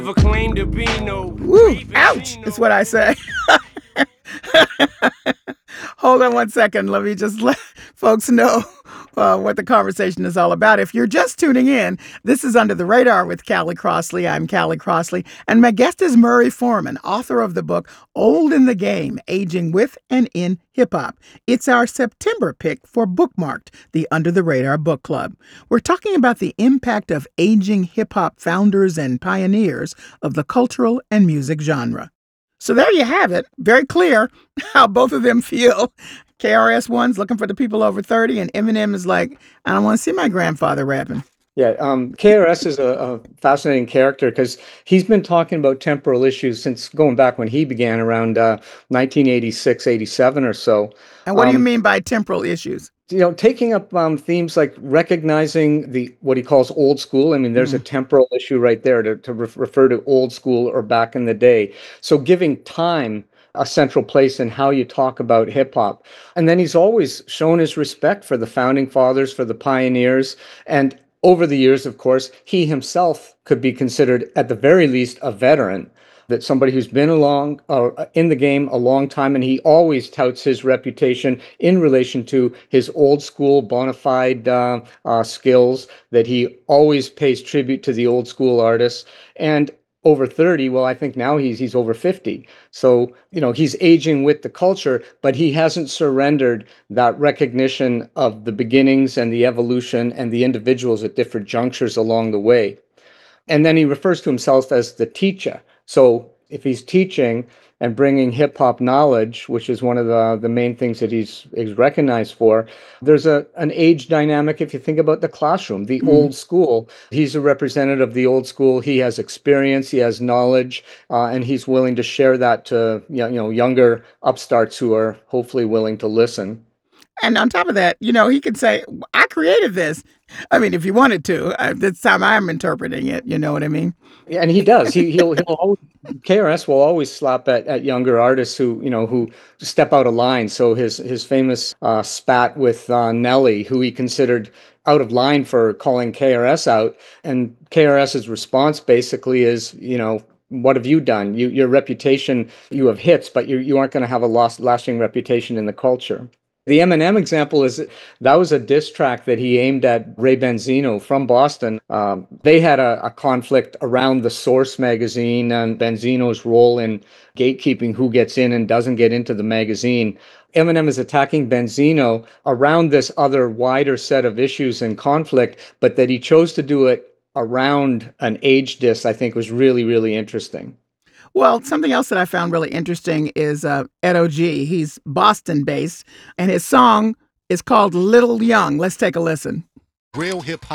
Never claimed to be no. Woo, ouch, is what I say. Hold on one second. Let me just let folks know what the conversation is all about. If you're just tuning in, this is Under the Radar with Callie Crossley. I'm Callie Crossley, and my guest is Murray Foreman, author of the book Old in the Game, Aging with and in Hip Hop. It's our September pick for Bookmarked, the Under the Radar Book Club. We're talking about the impact of aging hip hop founders and pioneers of the cultural and music genre. So there you have it. Very clear how both of them feel. KRS-One's looking for the people over 30, and Eminem is like, I don't want to see my grandfather rapping. Yeah, KRS is a fascinating character because he's been talking about temporal issues since going back when he began around 1986, 87 or so. And what do you mean by temporal issues? Taking up themes like recognizing what he calls old school. I mean, there's a temporal issue right there to refer to old school or back in the day. So giving time a central place in how you talk about hip hop. And then he's always shown his respect for the founding fathers, for the pioneers. And over the years, of course, he himself could be considered at the very least a veteran. That somebody who's been in the game a long time, and he always touts his reputation in relation to his old school bona fide skills, that he always pays tribute to the old school artists. And over 30, well, I think now he's over 50. So, he's aging with the culture, but he hasn't surrendered that recognition of the beginnings and the evolution and the individuals at different junctures along the way. And then he refers to himself as the teacher. So if he's teaching and bringing hip hop knowledge, which is one of the main things that he's recognized for, there's an age dynamic. If you think about the classroom, the old school, he's a representative of the old school. He has experience, he has knowledge, and he's willing to share that to younger upstarts who are hopefully willing to listen. And on top of that, he could say, I created this. I mean, if you wanted to, this time I'm interpreting it. You know what I mean? Yeah, and he does. He'll always, KRS will always slap at younger artists who step out of line. So his famous spat with Nelly, who he considered out of line for calling KRS out, and KRS's response basically is, what have you done? Your reputation, you have hits, but you aren't going to have a lasting reputation in the culture. The Eminem example is that was a diss track that he aimed at Ray Benzino from Boston. They had a conflict around the Source magazine and Benzino's role in gatekeeping who gets in and doesn't get into the magazine. Eminem is attacking Benzino around this other wider set of issues and conflict, but that he chose to do it around an age diss, I think was really, really interesting. Well, something else that I found really interesting is Ed O.G. He's Boston-based, and his song is called Little Young. Let's take a listen. Real hip hop.